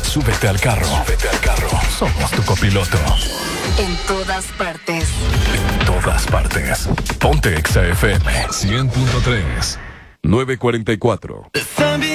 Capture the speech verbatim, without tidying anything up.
Súbete al carro. Súbete al carro. Somos tu copiloto. En todas partes. En todas partes. Ponte Exa F M cien punto tres. nueve cuarenta y cuatro.